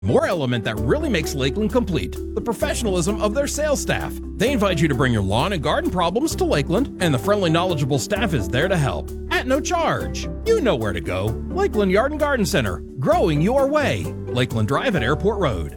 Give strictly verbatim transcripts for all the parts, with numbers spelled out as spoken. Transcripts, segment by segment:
More element that really makes Lakeland complete, the professionalism of their sales staff. They invite you to bring your lawn and garden problems to Lakeland, and the friendly, knowledgeable staff is there to help at no charge. You know where to go. Lakeland Yard and Garden Center, growing your way. Lakeland Drive at Airport Road.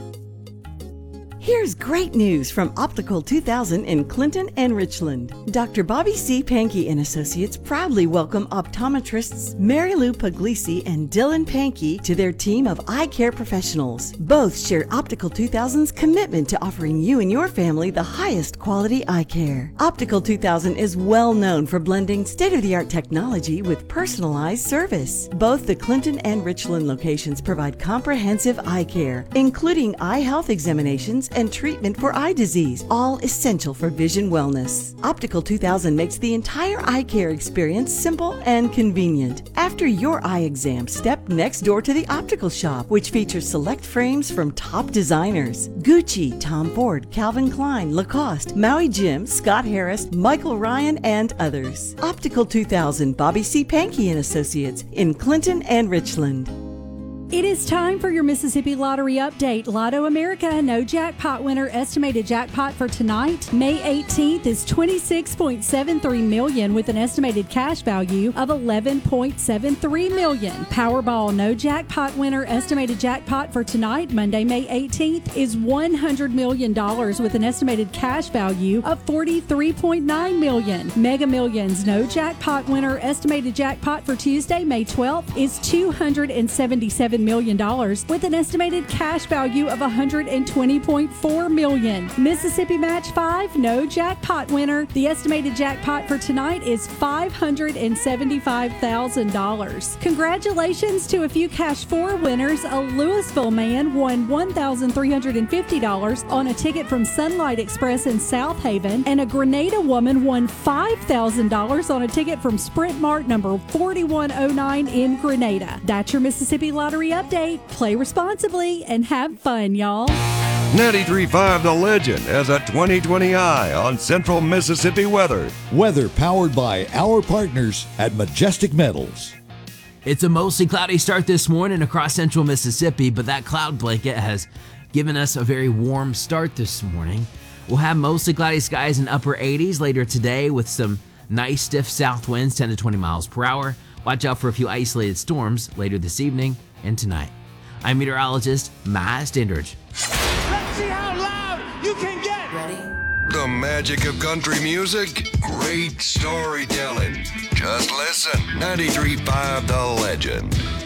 Here's great news from Optical two thousand in Clinton and Richland. Doctor Bobby C. Pankey and Associates proudly welcome optometrists Mary Lou Puglisi and Dylan Pankey to their team of eye care professionals. Both share Optical two thousand's commitment to offering you and your family the highest quality eye care. Optical two thousand is well known for blending state-of-the-art technology with personalized service. Both the Clinton and Richland locations provide comprehensive eye care, including eye health examinations and treatment for eye disease, all essential for vision wellness. Optical two thousand makes the entire eye care experience simple and convenient. After your eye exam, step next door to the optical shop, which features select frames from top designers: Gucci, Tom Ford, Calvin Klein, Lacoste, Maui Jim, Scott Harris, Michael Ryan, and others. Optical two thousand, Bobby C. Pankey and Associates in Clinton and Richland. It is time for your Mississippi Lottery update. Lotto America, no jackpot winner. Estimated jackpot for tonight, May eighteenth, is twenty-six point seven three million dollars with an estimated cash value of eleven point seven three million dollars. Powerball, no jackpot winner. Estimated jackpot for tonight, Monday, May eighteenth, is one hundred million dollars with an estimated cash value of forty-three point nine million dollars. Mega Millions, no jackpot winner. Estimated jackpot for Tuesday, May twelfth, is two hundred seventy-seven million dollars with an estimated cash value of one hundred twenty point four million dollars. Mississippi Match five, no jackpot winner. The estimated jackpot for tonight is five hundred seventy-five thousand dollars. Congratulations to a few Cash four winners. A Louisville man won one thousand three hundred fifty dollars on a ticket from Sunlight Express in South Haven, and a Grenada woman won five thousand dollars on a ticket from Sprint Mart number forty-one oh nine in Grenada. That's your Mississippi Lottery update. Play responsibly and have fun, y'all. ninety-three point five The Legend has a twenty twenty eye on Central Mississippi weather. Weather powered by our partners at Majestic Metals. It's a mostly cloudy start this morning across Central Mississippi, but that cloud blanket has given us a very warm start this morning. We'll have mostly cloudy skies in upper eighties later today with some nice stiff south winds, ten to twenty miles per hour. Watch out for a few isolated storms later this evening and tonight. I'm meteorologist Miles Standridge. Let's see how loud you can get. Ready? The magic of country music, great storytelling. Just listen. ninety-three point five The Legend.